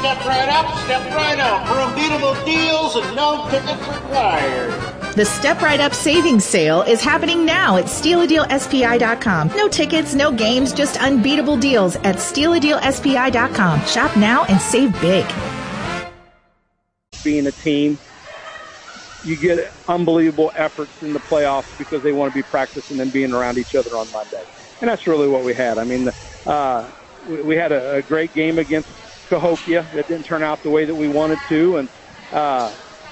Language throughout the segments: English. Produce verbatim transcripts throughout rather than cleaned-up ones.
Step right up, step right up for unbeatable deals and no tickets required. The Step Right Up Savings Sale is happening now at steal a deal S P I dot com. No tickets, no games, just unbeatable deals at steal a deal S P I dot com. Shop now and save big. Being a team, you get unbelievable efforts in the playoffs because they want to be practicing and being around each other on Monday. And that's really what we had. I mean, uh, we, we had a, a great game against Cahokia that didn't turn out the way that we wanted to. And uh,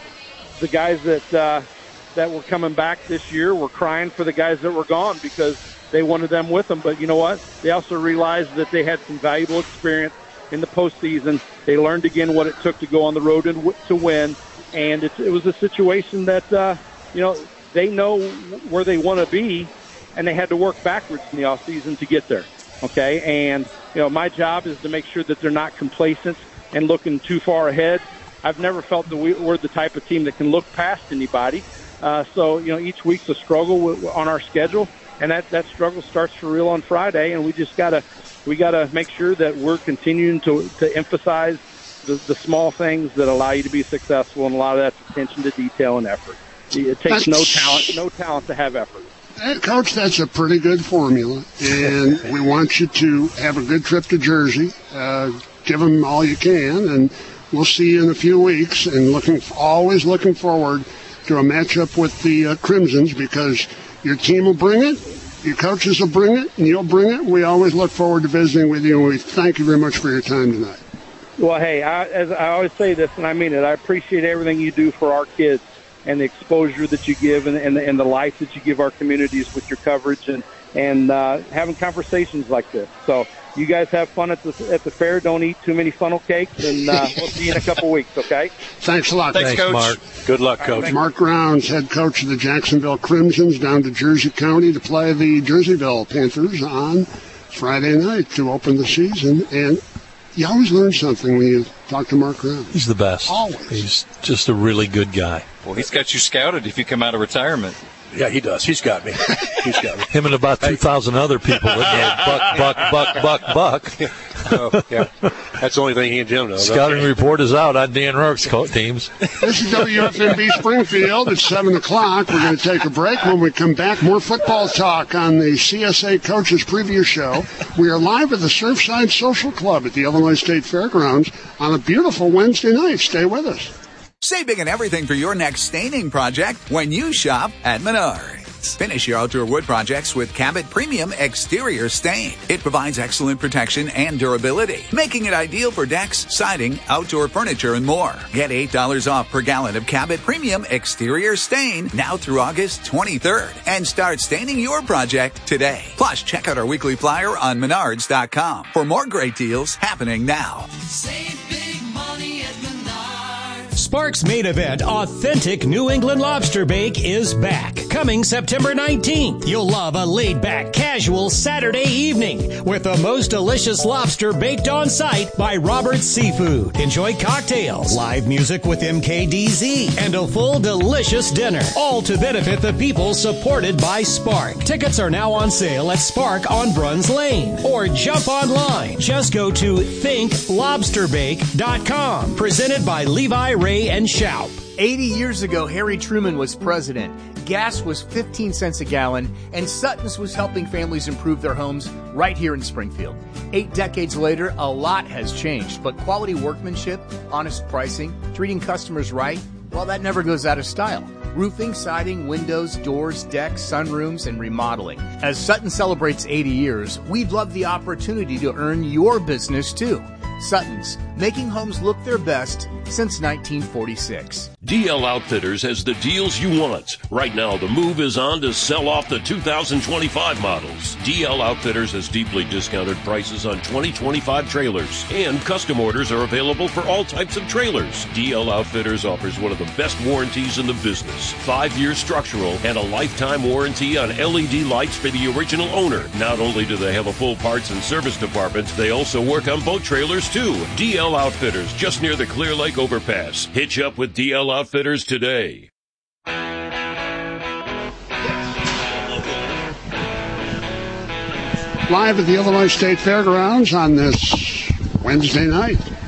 the guys that uh, that were coming back this year were crying for the guys that were gone because they wanted them with them. But you know what? They also realized that they had some valuable experience in the postseason. They learned again what it took to go on the road and w- to win. And it, it was a situation that, uh, you know, they know where they want to be, and they had to work backwards in the offseason to get there. Okay? And, you know, my job is to make sure that they're not complacent and looking too far ahead. I've never felt that we, we're the type of team that can look past anybody. Uh, so, you know, each week's a struggle w- on our schedule, and that, that struggle starts for real on Friday, and we just got to we got to make sure that we're continuing to, to emphasize the, the small things that allow you to be successful, and a lot of that's attention to detail and effort. It takes that's, no talent, no talent to have effort. Coach, that's a pretty good formula, and we want you to have a good trip to Jersey. Uh, give them all you can, and we'll see you in a few weeks. And looking, always looking forward to a matchup with the uh, Crimsons, because your team will bring it, your coaches will bring it, and you'll bring it. We always look forward to visiting with you, and we thank you very much for your time tonight. Well, hey, I, as I always say this, and I mean it, I appreciate everything you do for our kids and the exposure that you give and, and, the, and the life that you give our communities with your coverage and, and uh, having conversations like this. So you guys have fun at the at the fair. Don't eat too many funnel cakes, and uh, we'll see you in a couple weeks, okay? Thanks a lot. Thanks, Thanks Coach. Mark. Good luck, Coach. Right, Mark Grounds, head coach of the Jacksonville Crimsons, down to Jersey County to play the Jerseyville Panthers on Friday night to open the season. And you always learn something when you talk to Mark Grounds. He's the best. Always. He's just a really good guy. Well, he's got you scouted if you come out of retirement. Yeah, he does. He's got me. He's got me. Him and about two thousand other people that know buck, buck, buck, buck, buck. Oh, yeah. That's the only thing he and Jim know. Scouting okay. report is out on Dan Rourke's teams. This is W F M B Springfield. It's seven o'clock. We're going to take a break. When we come back, more football talk on the C S A Coaches Preview Show. We are live at the Surfside Social Club at the Illinois State Fairgrounds on a beautiful Wednesday night. Stay with us. Save big on everything for your next staining project when you shop at Menards. Finish your outdoor wood projects with Cabot Premium Exterior Stain. It provides excellent protection and durability, making it ideal for decks, siding, outdoor furniture, and more. Get eight dollars off per gallon of Cabot Premium Exterior Stain now through August twenty-third, and start staining your project today. Plus, check out our weekly flyer on menards dot com for more great deals happening now. Save big money at Menards. Sparks Main Event Authentic New England Lobster Bake is back. Coming September nineteenth. You'll love a laid-back, casual Saturday evening with the most delicious lobster baked on site by Robert's Seafood. Enjoy cocktails, live music with M K D Z, and a full delicious dinner. All to benefit the people supported by Spark. Tickets are now on sale at Spark on Bruns Lane. Or jump online. Just go to think lobster bake dot com. Presented by Levi, Ray, and Shoup. eighty years ago, Harry Truman was president. Gas was fifteen cents a gallon, and Sutton's was helping families improve their homes right here in Springfield. Eight decades later, a lot has changed, but quality workmanship, honest pricing, treating customers right, well, that never goes out of style. Roofing, siding, windows, doors, decks, sunrooms, and remodeling. As Sutton celebrates eighty years, we'd love the opportunity to earn your business too. Sutton's, making homes look their best since nineteen forty-six. D L Outfitters has the deals you want. Right now, the move is on to sell off the two thousand twenty-five models. D L Outfitters has deeply discounted prices on twenty twenty-five trailers, and custom orders are available for all types of trailers. D L Outfitters offers one of the best warranties in the business. Five-year structural and a lifetime warranty on L E D lights for the original owner. Not only do they have a full parts and service department, they also work on boat trailers too. D L Outfitters, just near the Clear Lake overpass. Hitch up with D L Outfitters today. Live at the Illinois State Fairgrounds on this Wednesday night.